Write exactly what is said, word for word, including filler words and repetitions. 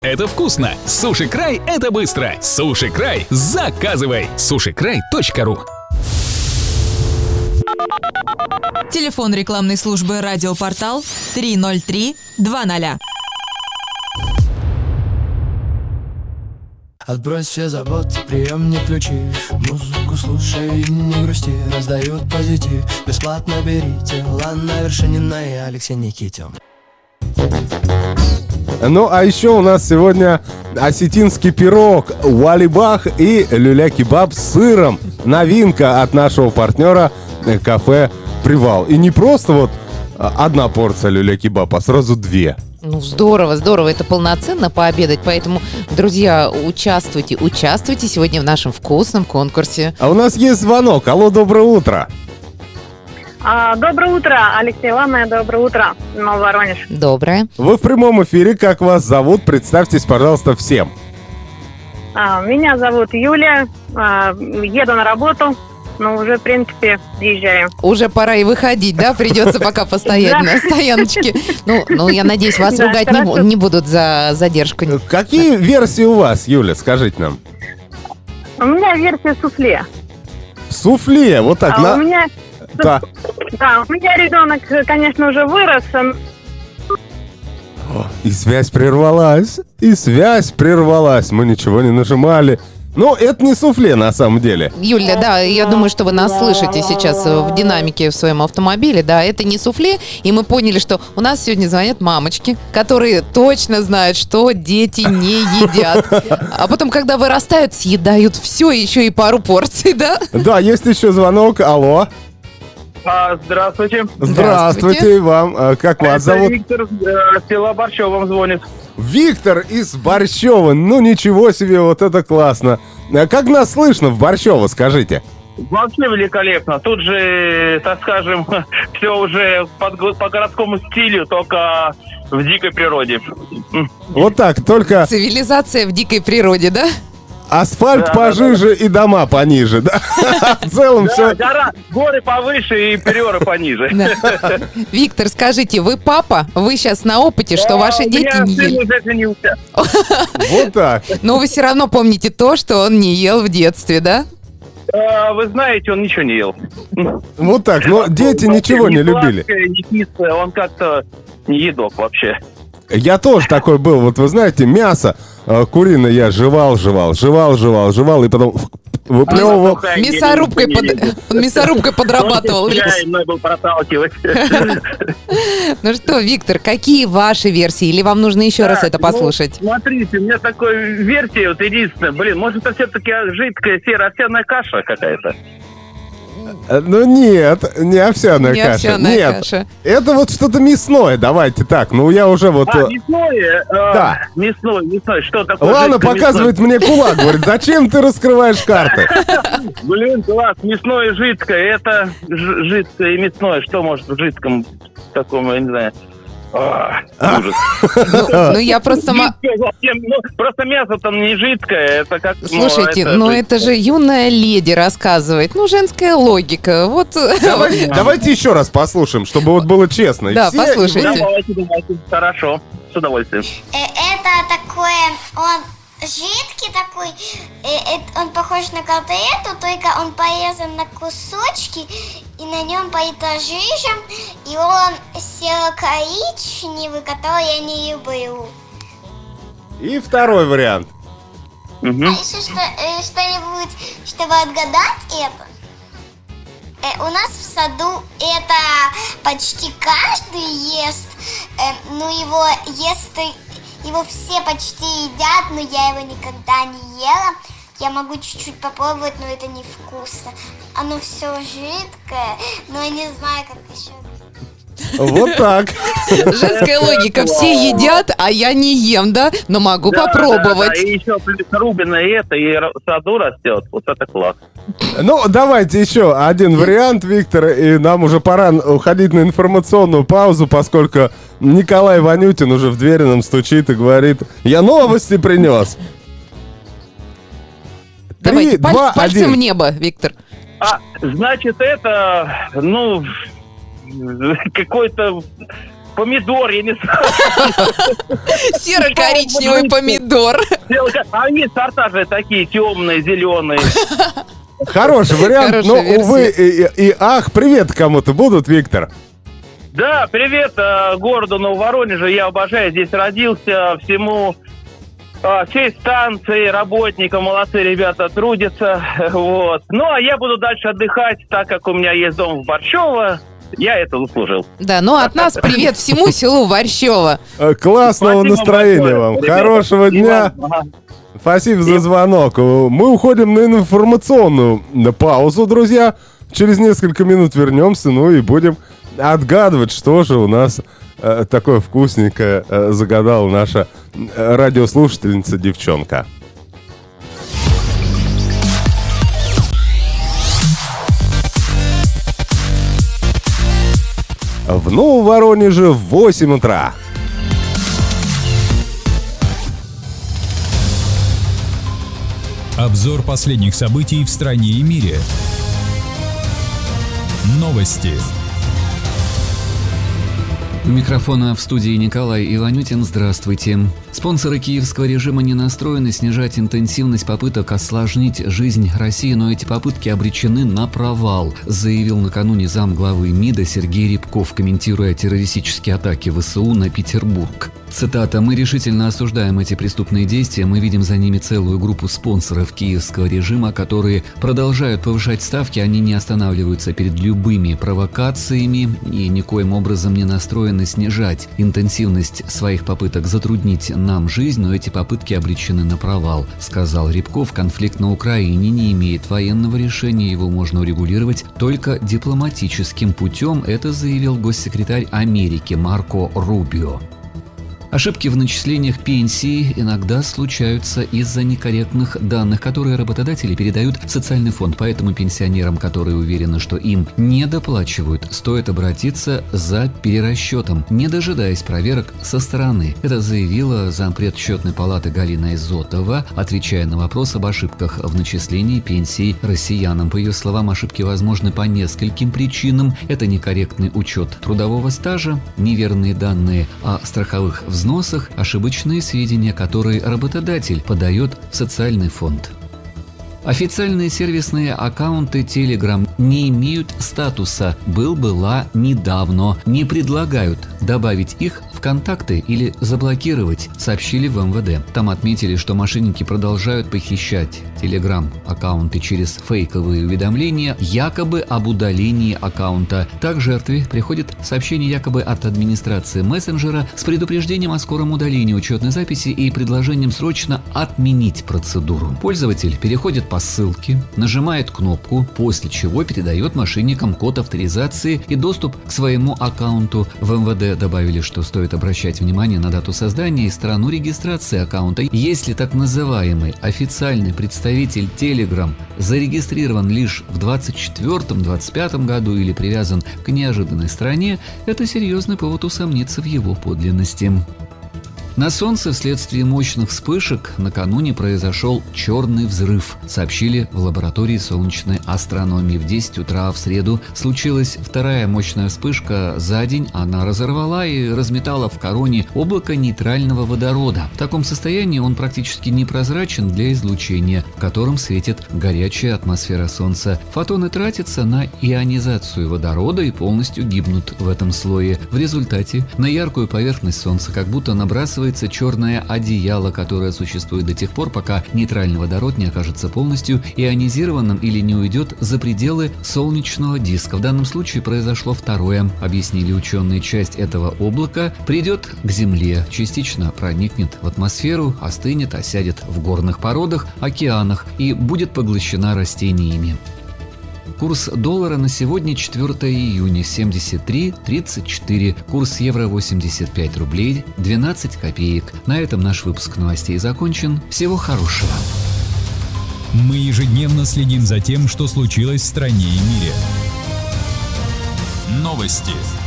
Это вкусно. Суши Край — это быстро. Суши Край. Заказывай. суши край точка ру. Телефон рекламной службы «Радиопортал» три ноль три два ноль. Отбрось все заботы, приемник ключи. Музыку слушай и не грусти. Раздают позитив, бесплатно берите. Лана Вершинина и Алексей Никитин. Ну, а еще у нас сегодня осетинский пирог, уалибах и люля-кебаб с сыром. Новинка от нашего партнера кафе «Привал». И не просто вот одна порция люля-кебаба, а сразу две. Ну, здорово, здорово. Это полноценно пообедать. Поэтому, друзья, участвуйте, участвуйте сегодня в нашем вкусном конкурсе. А у нас есть звонок. Алло, доброе утро. А, доброе утро, Алексей, Лана, доброе утро, Новый Воронеж. Доброе. Вы в прямом эфире. Как вас зовут? Представьтесь, пожалуйста, всем. А, меня зовут Юлия, а, еду на работу, но уже, в принципе, приезжаю. Уже пора и выходить, да? Придется пока постоять на стояночке. Ну, ну, я надеюсь, вас Да, ругать не, бу- хорошо. не будут за задержку. Какие версии у вас, Юля? Скажите нам. У меня версия суфле. Суфле. Вот так. А на... у меня, Да. да, у меня ребенок, конечно, уже вырос. он- И связь прервалась. И связь прервалась. Мы ничего не нажимали. Но это не суфле на самом деле. Юля, да, я думаю, что вы нас слышите сейчас в динамике в своем автомобиле. Да, это не суфле. И мы поняли, что у нас сегодня звонят мамочки, которые точно знают, что дети не едят. А потом, когда вырастают, съедают все, еще и пару порций, да? Да, есть еще звонок. Алло. А, здравствуйте. Здравствуйте, и вам. А, Как вас Это зовут? Виктор, э, села Борщева вам звонит. Виктор из Борщева. Ну ничего себе, вот это классно. А как нас слышно в Борщево, скажите? Вообще великолепно. Тут же, так скажем, все уже под, го- по городскому стилю, только в дикой природе. Вот так, только Цивилизация в дикой природе, да? асфальт Да, пожиже и дома пониже, да? В целом Да, все. гора, горы повыше и переры пониже. Да. Виктор, скажите, вы папа? Вы сейчас на опыте, что ваши А, у дети меня не сын ели. уже женился. Вот так. Но вы все равно помните то, что он не ел в детстве, да? А, Вы знаете, он ничего не ел. Вот так. Но дети ничего не любили. сладкое, не кислое, он как-то не едок вообще. Я тоже такой был. Вот вы знаете, мясо э, куриное я жевал, жевал, жевал, жевал, жевал, и потом выплевывал. Мясорубкой, под- он мясорубкой подрабатывал. Я был проталкивать. Ну что, Виктор, какие ваши версии? Или вам нужно еще раз Так, это послушать? Ну, смотрите, у меня такой версия вот единственная. Блин, может это все-таки жидкая серо-овсяная каша какая-то? Э, Ну нет, не овсяная Не каша. овсяная Нет. каша. Это вот что-то мясное, давайте так. Ну я уже вот... А, э, мясное? э, Да. Мясное, мясное. Что такое? Ладно, жидкое показывает мне кулак, говорит, зачем ты раскрываешь карты? мясное? Блин, класс, мясное и жидкое. Это ж- жидкое и мясное. Что может в жидком таком, я не знаю... А, ужас. Ну, ну, я просто... ма- Жидкое совсем, ну, просто мясо там не жидкое, это как... ну, Слушайте, ну жидкое. это же юная леди рассказывает. Ну, женская логика. Вот... Давайте, давайте еще раз послушаем, чтобы вот было честно. И Да, все- послушайте. Давайте, давайте, хорошо, с удовольствием. Э, Это такое, он жидкий такой, э, э, он похож на котлету, только он порезан на кусочки, и на нем по этажижам, и он серо-коричневый, который я не люблю. И второй вариант. Мгм. А еще что, э, что-нибудь, чтобы отгадать это? Э, у нас в саду это почти каждый ест, э, ну его ест, и- его все почти едят, но я его никогда не ела. Я могу чуть-чуть попробовать, но это невкусно. Оно все жидкое, но я не знаю, как еще. Вот так. Женская логика. Все едят, а я не ем, да? Но могу Да, попробовать. да, да, и еще рубина и это, и р- в саду растет. Вот это класс. Ну, давайте еще один вариант, Виктор, и нам уже пора уходить на информационную паузу, поскольку Николай Ванютин уже в двери нам стучит и говорит, я новости принес. Давайте, Три, пальц- два, пальцем один. в небо, Виктор. А, значит, это, ну, какой-то помидор, я не знаю. Серо-коричневый помидор. А они сорта же такие темные, зеленые. Хороший вариант, Хорошая но, версия. увы, и, и ах, привет кому-то будут, Виктор? Да, привет э, городу Нововоронеже. Я обожаю, здесь родился. Всему, э, всей станции, работникам, молодцы ребята, трудятся. Вот. Ну, а я буду дальше отдыхать, так как у меня есть дом в Борщево. Я это заслужил. Да, ну от нас привет всему селу Борщево. Э, Классного Спасибо настроения большое, вам, ребята. хорошего И дня. вам, ага. Спасибо за звонок. Мы уходим на информационную паузу, друзья. Через несколько минут вернемся, ну и будем отгадывать, что же у нас э, такое вкусненькое э, загадала наша э, радиослушательница девчонка. В Нововоронеже в восемь утра. Обзор последних событий в стране и мире. Новости. У микрофона в студии Николай Иванютин. Здравствуйте. Спонсоры киевского режима не настроены снижать интенсивность попыток осложнить жизнь России, но эти попытки обречены на провал, заявил накануне замглавы МИДа Сергей Рябков, комментируя террористические атаки ВСУ на Петербург. Цитата: «Мы решительно осуждаем эти преступные действия. Мы видим за ними целую группу спонсоров киевского режима, которые продолжают повышать ставки. Они не останавливаются перед любыми провокациями и никоим образом не настроены снижать интенсивность своих попыток затруднить нам жизнь, но эти попытки обречены на провал», — сказал Рябков. «Конфликт на Украине не имеет военного решения, его можно урегулировать только дипломатическим путем», — это заявил госсекретарь Америки Марко Рубио. Ошибки в начислениях пенсии иногда случаются из-за некорректных данных, которые работодатели передают в социальный фонд. Поэтому пенсионерам, которые уверены, что им не доплачивают, стоит обратиться за перерасчетом, не дожидаясь проверок со стороны. Это заявила зампред Счетной палаты Галина Изотова, отвечая на вопрос об ошибках в начислении пенсий россиянам. По ее словам, ошибки возможны по нескольким причинам. Это некорректный учет трудового стажа, неверные данные о страховых взносах, взносах, ошибочные сведения, которые работодатель подает в социальный фонд. Официальные сервисные аккаунты Telegram не имеют статуса «был-была недавно», не предлагают добавить их в контакты или заблокировать, сообщили в эм вэ дэ. Там отметили, что мошенники продолжают похищать Telegram-аккаунты через фейковые уведомления якобы об удалении аккаунта. Так жертве приходит сообщение якобы от администрации мессенджера с предупреждением о скором удалении учетной записи и предложением срочно отменить процедуру. Пользователь переходит по ссылке, нажимает кнопку, после чего передает мошенникам код авторизации и доступ к своему аккаунту. В эм вэ дэ добавили, что стоит обращать внимание на дату создания и страну регистрации аккаунта. Если так называемый официальный представитель Telegram зарегистрирован лишь в двадцать четвёртом — двадцать пятом году или привязан к неожиданной стране, это серьезный повод усомниться в его подлинности. На Солнце вследствие мощных вспышек накануне произошел черный взрыв, сообщили в лаборатории солнечной астрономии. В десять утра в среду случилась вторая мощная вспышка за день. Она разорвала и разметала в короне облако нейтрального водорода. В таком состоянии он практически непрозрачен для излучения, в котором светит горячая атмосфера Солнца. Фотоны тратятся на ионизацию водорода и полностью гибнут в этом слое. В результате на яркую поверхность Солнца как будто набрасывается черное одеяло, которое существует до тех пор, пока нейтральный водород не окажется полностью ионизированным или не уйдет за пределы солнечного диска. В данном случае произошло второе, объяснили ученые. Часть этого облака придет к Земле, частично проникнет в атмосферу, остынет, осядет в горных породах, океанах и будет поглощена растениями. Курс доллара на сегодня четвёртого июня семьдесят три тридцать четыре. Курс евро восемьдесят пять рублей двенадцать копеек. На этом наш выпуск новостей закончен. Всего хорошего. Мы ежедневно следим за тем, что случилось в стране и мире. Новости.